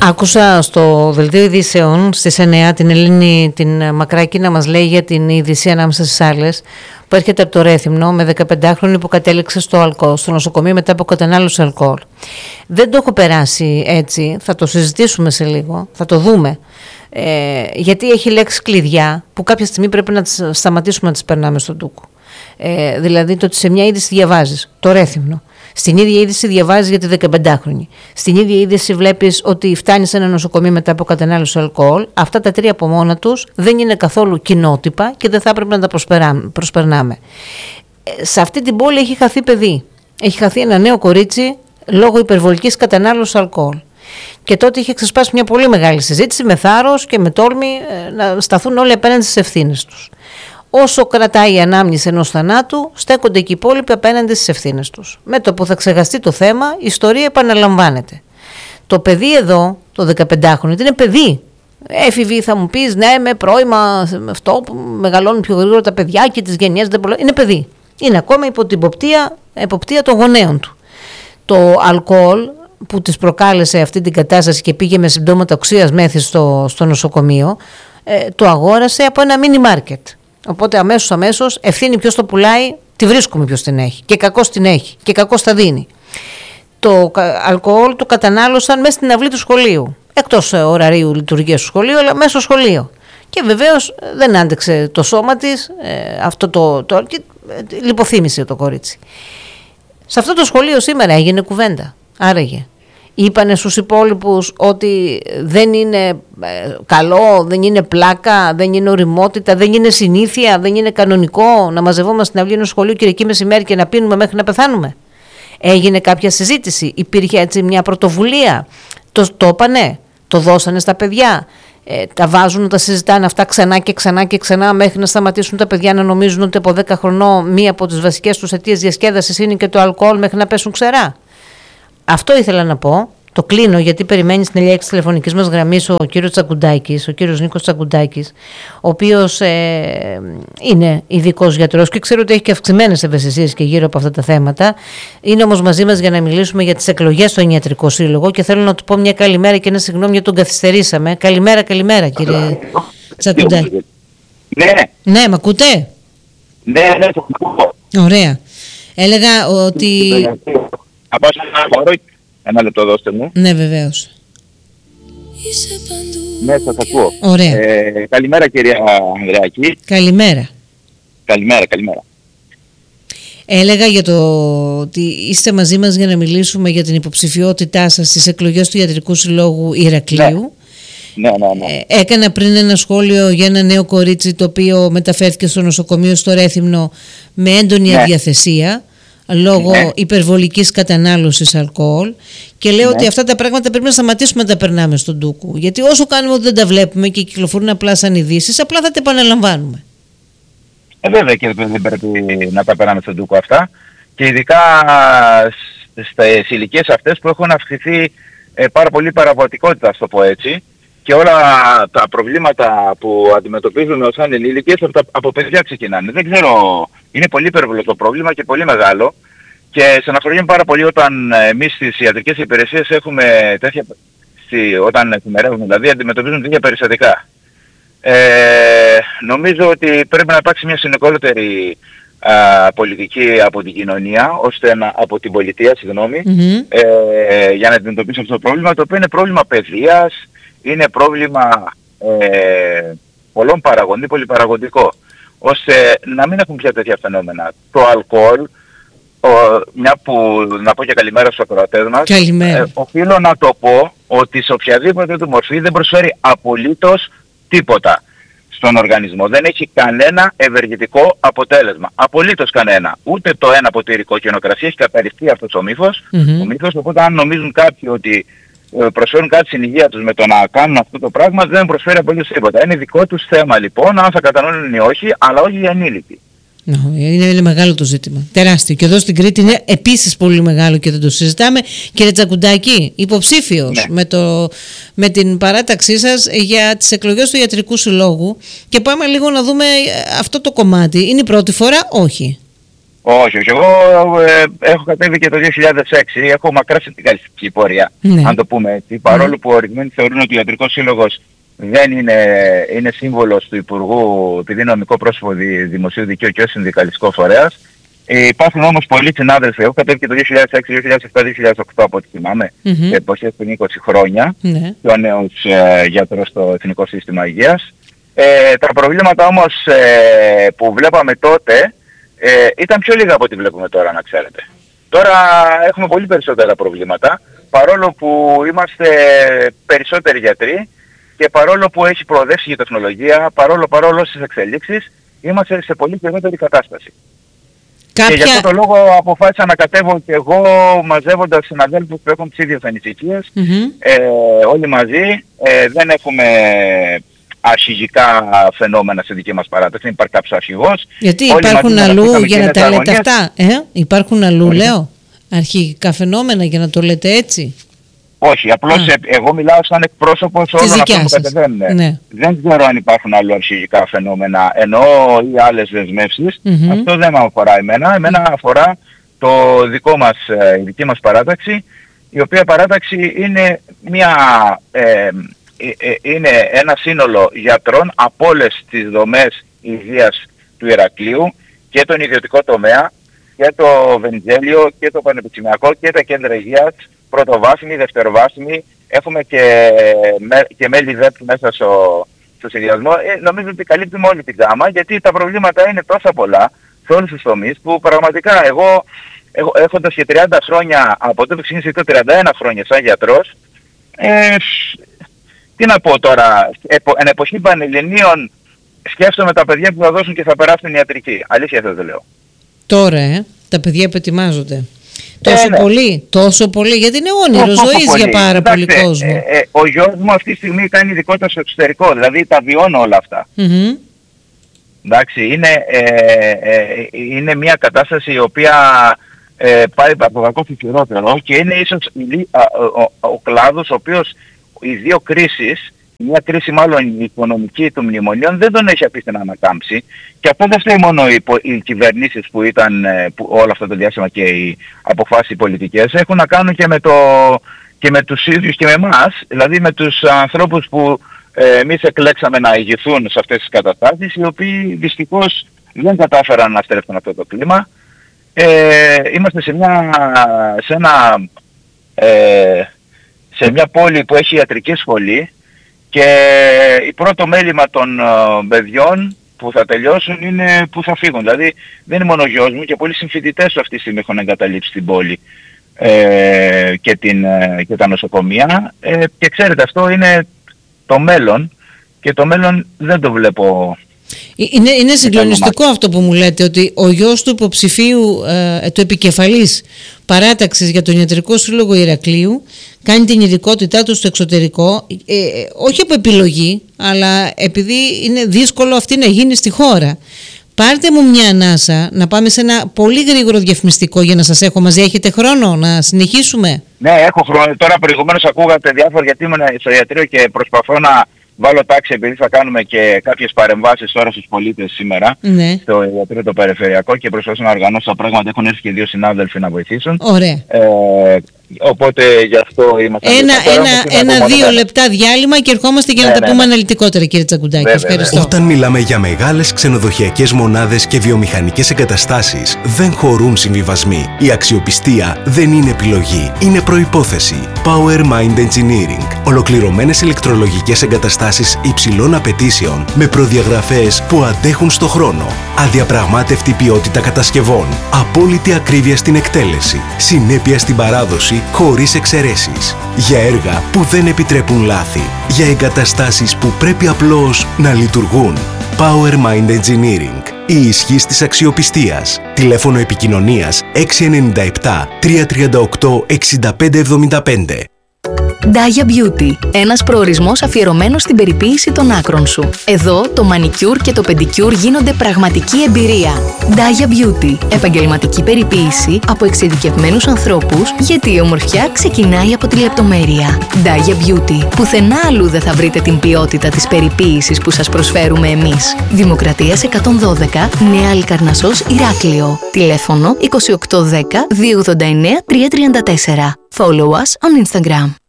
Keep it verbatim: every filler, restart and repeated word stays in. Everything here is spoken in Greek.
Άκουσα στο δελτίο ειδήσεων στις εννιά την Ελένη την Μακράκη να μας λέει για την είδηση ανάμεσα στις άλλες που έρχεται από το Ρέθυμνο με δεκαπεντάχρονη που κατέληξε στο, αλκοόλ, στο νοσοκομείο μετά από κατανάλωση αλκοόλ. Δεν το έχω περάσει έτσι, θα το συζητήσουμε σε λίγο, θα το δούμε. Ε, γιατί έχει λέξεις κλειδιά που κάποια στιγμή πρέπει να τις σταματήσουμε να τις περνάμε στον τούκο. Ε, δηλαδή το ότι σε μια είδηση διαβάζεις το Ρέθυμνο. Στην ίδια είδηση διαβάζεις για τη δεκαπεντάχρονη. Στην ίδια είδηση βλέπεις ότι φτάνει σε ένα νοσοκομείο μετά από κατανάλωση αλκοόλ. Αυτά τα τρία από μόνα τους δεν είναι καθόλου κοινότυπα και δεν θα έπρεπε να τα προσπερνάμε. Σε αυτή την πόλη έχει χαθεί παιδί. Έχει χαθεί ένα νέο κορίτσι λόγω υπερβολικής κατανάλωσης αλκοόλ. Και τότε είχε ξεσπάσει μια πολύ μεγάλη συζήτηση με θάρρος και με τόλμη να σταθούν όλοι απέναντι στις ευθύνες τους. Όσο κρατάει η ανάμνηση ενός θανάτου, στέκονται και οι υπόλοιποι απέναντι στις ευθύνες τους. Με το που θα ξεχαστεί το θέμα, η ιστορία επαναλαμβάνεται. Το παιδί εδώ, το δεκαπεντάχρονο, είναι παιδί. Έφηβοι θα μου πεις, ναι, με πρώιμα, με αυτό που μεγαλώνουν πιο γρήγορα τα παιδιά και τις γενιές δεν πολλά. Είναι παιδί. Είναι ακόμα υπό την εποπτεία, εποπτεία των γονέων του. Το αλκοόλ που της προκάλεσε αυτή την κατάσταση και πήγε με συμπτώματα οξείας μέθης στο, στο νοσοκομείο, ε, το αγόρασε από ένα μίνι μάρκετ. Οπότε αμέσως αμέσως ευθύνη ποιος το πουλάει, τη βρίσκουμε ποιος την έχει. Και κακώς την έχει. Και κακώς τα δίνει. Το αλκοόλ το κατανάλωσαν μέσα στην αυλή του σχολείου. Εκτός ωραρίου λειτουργίας του σχολείου, αλλά μέσα στο σχολείο. Και βεβαίως δεν άντεξε το σώμα της, ε, αυτό το, το, και λιποθύμησε το κορίτσι. Σε αυτό το σχολείο σήμερα έγινε κουβέντα. Άραγε. Είπανε στους υπόλοιπους ότι δεν είναι καλό, δεν είναι πλάκα, δεν είναι ωριμότητα, δεν είναι συνήθεια, δεν είναι κανονικό να μαζευόμαστε στην αυλή ενός σχολείου Κυριακή μεσημέρι και να πίνουμε μέχρι να πεθάνουμε. Έγινε κάποια συζήτηση, υπήρχε έτσι μια πρωτοβουλία, το, το είπανε, το δώσανε στα παιδιά, ε, τα βάζουν, τα συζητάνε αυτά ξανά και ξανά και ξανά μέχρι να σταματήσουν τα παιδιά να νομίζουν ότι από δέκα χρονών μία από τις βασικές τους αιτίες διασκέδασης είναι και το αλκοόλ μέχρι να πέσουν ξερά. Αυτό ήθελα να πω. Το κλείνω γιατί περιμένει στην ελιά της τηλεφωνικής μας γραμμής ο κύριος Τσαγκουντάκης, ο κύριος Νίκος Τσαγκουντάκης, ο οποίος ε, είναι ειδικός γιατρός και ξέρω ότι έχει και αυξημένες ευαισθησίες και γύρω από αυτά τα θέματα. Είναι όμως μαζί μας για να μιλήσουμε για τις εκλογές στον Ιατρικό Σύλλογο και θέλω να του πω μια καλημέρα και ένα συγγνώμη γιατί τον καθυστερήσαμε. Καλημέρα, καλημέρα κύριε Τσαγκουντάκη. Ναι. Ναι, μ' ακούτε? Ναι, ναι, το ακούω. Ωραία. Έλεγα ότι... Θα πάω σε ένα χώρο. Ένα λεπτό δώστε μου. Ναι, βεβαίως. Ναι, σας ακούω. Ωραία. Ε, καλημέρα κυρία Ανδρεάκη. Καλημέρα. Καλημέρα, καλημέρα. Έλεγα για το ότι είστε μαζί μας για να μιλήσουμε για την υποψηφιότητά σας στις εκλογές του Ιατρικού Συλλόγου Ηρακλείου. Ναι, ναι, ναι. Ε, έκανα πριν ένα σχόλιο για ένα νέο κορίτσι το οποίο μεταφέρθηκε στο νοσοκομείο στο Ρέθυμνο με έντονη ναι. αδιαθεσία. Λόγω ναι. υπερβολικής κατανάλωσης αλκοόλ και λέω ναι. ότι αυτά τα πράγματα πρέπει να σταματήσουμε να τα περνάμε στον τούκου, γιατί όσο κάνουμε ότι δεν τα βλέπουμε και κυκλοφορούν απλά σαν ειδήσεις, απλά θα τα επαναλαμβάνουμε. Ε, βέβαια και δεν πρέπει να τα περνάμε στον τούκο αυτά και ειδικά στις ηλικίες αυτές που έχουν αυξηθεί ε, πάρα πολύ παραβατικότητα, ας το πω έτσι, και όλα τα προβλήματα που αντιμετωπίζουμε ως ανηλίκες από, από παιδιά ξεκινάνε. Δεν ξέρω, είναι πολύ υπερβολικό το πρόβλημα και πολύ μεγάλο και στεναχωριέμαι πάρα πολύ όταν εμείς στις ιατρικές υπηρεσίες έχουμε τέτοια, όταν εφημερεύουμε δηλαδή, αντιμετωπίζουμε τέτοια περιστατικά. Ε, νομίζω ότι πρέπει να υπάρξει μια συνολικότερη πολιτική από την κοινωνία, ώστε να, από την πολιτεία, συγγνώμη, mm-hmm. ε, για να αντιμετωπίσει αυτό το πρόβλημα, το οποίο είναι πρόβλημα παιδείας, είναι πρόβλημα ε, πολλών παραγοντών, πολυπαραγοντικό, ώστε να μην έχουν πια τέτοια φαινόμενα. Το αλκοόλ, ο, μια που να πω και καλημέρα στους ακροατές μας, ε, οφείλω να το πω ότι σε οποιαδήποτε του μορφή δεν προσφέρει απολύτως τίποτα στον οργανισμό. Δεν έχει κανένα ευεργετικό αποτέλεσμα. Απολύτως κανένα. Ούτε το ένα ποτήρι κόκκινο κρασί, έχει καταρριφθεί αυτός ο μύθος. Mm-hmm. Ο μύθος, οπότε αν νομίζουν κάποιοι ότι προσφέρουν κάτι στην υγεία τους με το να κάνουν αυτό το πράγμα, δεν προσφέρει απολύτως τίποτα. Είναι δικό τους θέμα λοιπόν, αν θα κατανοούν ή όχι, αλλά όχι για ανήλικοι. Είναι, είναι μεγάλο το ζήτημα. Τεράστιο. Και εδώ στην Κρήτη είναι επίσης πολύ μεγάλο και δεν το συζητάμε. Κύριε Τσαγκουντάκη, υποψήφιος ναι. με, το, με την παράταξή σας για τις εκλογές του Ιατρικού Συλλόγου. Και πάμε λίγο να δούμε αυτό το κομμάτι. Είναι η πρώτη φορά? Όχι. Όχι, όχι. Εγώ ε, έχω κατέβει και το δύο χιλιάδες έξι, έχω μακρά συνδικαλιστική πορεία, ναι. αν το πούμε έτσι. Παρόλο που ορισμένοι θεωρούν ότι ο Ιατρικός Σύλλογος δεν είναι, είναι σύμβολος του Υπουργού, επειδή είναι νομικό πρόσωπο δημοσίου δικαίου και ως συνδικαλιστικό φορέας. Ε, υπάρχουν όμως πολλοί συνάδελφοι, έχω κατέβει και το δύο χιλιάδες έξι, δύο χιλιάδες επτά, δύο χιλιάδες οκτώ από ό,τι θυμάμαι, mm-hmm. σε εποχές πριν είκοσι χρόνια, mm-hmm. και ο νέος ε, γιατρός στο Εθνικό Σύστημα Υγείας. Ε, τα προβλήματα όμως ε, που βλέπαμε τότε ε, ήταν πιο λίγα από ό,τι βλέπουμε τώρα, να ξέρετε. Τώρα έχουμε πολύ περισσότερα προβλήματα, παρόλο που είμαστε περισσότεροι γιατροί και παρόλο που έχει προοδεύσει η τεχνολογία, παρόλο παρόλο στις εξελίξεις, είμαστε σε πολύ χειρότερη κατάσταση. Κάποια... Και για αυτό το λόγο αποφάσισα να κατέβω και εγώ μαζεύοντας συναδέλφους που έχουν τις ίδιες ανησυχίες, mm-hmm. ε, όλοι μαζί. Ε, δεν έχουμε αρχηγικά φαινόμενα στη δική μας παράταξη, δεν υπάρχει κάποιος αρχηγός. Γιατί όλοι υπάρχουν αλλού για να τα λέτε αυτά, ε? Υπάρχουν αλλού, mm-hmm. λέω, αρχηγικά φαινόμενα για να το λέτε έτσι. Όχι, απλώς ε, εγώ μιλάω σαν εκπρόσωπος όλων αυτών που κατεβαίνουν. Ναι. Δεν ξέρω αν υπάρχουν άλλου αρχηγικά φαινόμενα, εννοώ ή άλλες δεσμεύσεις. Mm-hmm. Αυτό δεν με αφορά εμένα. Εμένα αφορά το δικό μας, η δική μας παράταξη, η οποία παράταξη είναι, μια, ε, ε, ε, είναι ένα σύνολο γιατρών από όλες τις δομές υγείας του Ηρακλείου και τον ιδιωτικό τομέα και το Βενιζέλιο και το πανεπιστημιακό και τα κέντρα υγείας, πρωτοβάθμιοι, δευτεροβάθμιοι, έχουμε και, με, και μέλη ΔΕΠ μέσα στο, στο συνδυασμό. Ε, νομίζω ότι καλύπτουμε όλη την γάμα, γιατί τα προβλήματα είναι τόσα πολλά σε όλους τους τομείς, που πραγματικά εγώ, εγώ έχοντας και τριάντα χρόνια, από τότε που ξεκίνησα το τριάντα ένα χρόνια σαν γιατρός, ε, τι να πω τώρα, εν εποχή πανελληνίων σκέφτομαι τα παιδιά που θα δώσουν και θα περάσουν ιατρική. Αλήθεια αυτό το λέω. Τώρα, ε, τα παιδιά που ετοιμάζονται. Τόσο ε, ναι. πολύ, τόσο πολύ, γιατί είναι όνειρο ζωής για πάρα πολύ κόσμο. Ε, ε, ο γιος μου αυτή τη στιγμή κάνει ειδικότητα στο εξωτερικό, δηλαδή τα βιώνω όλα αυτά. Mm-hmm. Εντάξει, είναι, ε, ε, είναι μια κατάσταση η οποία ε, πάει από κακό και χειρότερο και είναι ίσως ο, ο, ο, ο κλάδος ο οποίος οι δύο κρίσεις, μια κρίση μάλλον οικονομική των μνημονίων, δεν τον έχει αφήσει να ανακάμψει. Και αυτό δεν φταίει μόνο οι, οι κυβερνήσεις που ήταν που όλο αυτό το διάστημα και οι αποφάσεις πολιτικές. Έχουν να κάνουν και με, το, και με τους ίδιους και με εμάς, δηλαδή με τους ανθρώπους που ε, εμείς εκλέξαμε να ηγηθούν σε αυτές τις καταστάσεις, οι οποίοι δυστυχώς δεν κατάφεραν να στρέψουν αυτό το κλίμα. Ε, είμαστε σε, μια, σε, ένα, ε, σε μια πόλη που έχει ιατρική σχολή, και η πρώτο μέλημα των uh, παιδιών που θα τελειώσουν είναι που θα φύγουν. Δηλαδή δεν είναι μόνο ο γιος μου, και πολλοί συμφοιτητές αυτή τη στιγμή έχουν εγκαταλείψει την πόλη ε, και, την, ε, και τα νοσοκομεία. Ε, και ξέρετε, αυτό είναι το μέλλον, και το μέλλον δεν το βλέπω. Είναι, είναι συγκλονιστικό αυτό που μου λέτε, ότι ο γιος του υποψηφίου, ε, του επικεφαλής παράταξης για τον Ιατρικό Σύλλογο Ηρακλείου, κάνει την ειδικότητά του στο εξωτερικό, ε, όχι από επιλογή, αλλά επειδή είναι δύσκολο αυτή να γίνει στη χώρα. Πάρτε μου μια ανάσα, να πάμε σε ένα πολύ γρήγορο διαφημιστικό για να σας έχω μαζί. Έχετε χρόνο να συνεχίσουμε? Ναι, έχω χρόνο. Τώρα προηγουμένως ακούγατε διάφορα, γιατί ήμουν στο ιατρείο και προσπαθώ να βάλω τάξη, επειδή θα κάνουμε και κάποιες παρεμβάσεις τώρα στους πολίτες σήμερα, ναι, στο ιατρείο το περιφερειακό, και προσπαθώ να οργανώσω τα πράγματα. Έχουν έρθει και δύο συνάδελφοι να βοηθήσουν. Ωραία. Ε, οπότε γι' αυτό είμαστε... Ένα, ένα, ένα δύο λεπτά διάλειμμα και ερχόμαστε για ναι, να τα ναι, πούμε ναι. αναλυτικότερα, κύριε Τσακουντάκη. Βέβαια, ευχαριστώ. Όταν μιλάμε για μεγάλες ξενοδοχειακές μονάδες και βιομηχανικές εγκαταστάσεις, δεν χωρούν συμβιβασμοί. Η αξιοπιστία δεν είναι επιλογή, είναι προϋπόθεση. Power Mind Engineering. Ολοκληρωμένες ηλεκτρολογικές εγκαταστάσεις υψηλών απαιτήσεων με προδιαγραφές που αντέχουν στο χρόνο. Αδιαπραγμάτευτη ποιότητα κατασκευών. Απόλυτη ακρίβεια στην εκτέλεση. Συνέπεια στην παράδοση χωρίς εξαιρέσεις. Για έργα που δεν επιτρέπουν λάθη. Για εγκαταστάσεις που πρέπει απλώς να λειτουργούν. Power Mind Engineering. Η ισχύς της αξιοπιστίας. Τηλέφωνο επικοινωνίας έξι εννιά επτά τρία τρία οκτώ έξι πέντε εβδομήντα πέντε. Daya Beauty. Ένας προορισμός αφιερωμένος στην περιποίηση των άκρων σου. Εδώ το μανικιούρ και το πεντικιούρ γίνονται πραγματική εμπειρία. Daya Beauty. Επαγγελματική περιποίηση από εξειδικευμένους ανθρώπους, γιατί η ομορφιά ξεκινάει από τη λεπτομέρεια. Daya Beauty. Πουθενά αλλού δεν θα βρείτε την ποιότητα της περιποίησης που σας προσφέρουμε εμείς. Δημοκρατίας εκατόν δώδεκα, Νέα Αλικαρνασσός, Ηράκλειο. Τηλέφωνο είκοσι οκτώ δέκα, διακόσια ογδόντα εννέα, τριακόσια τριάντα τέσσερα. Follow us on Instagram.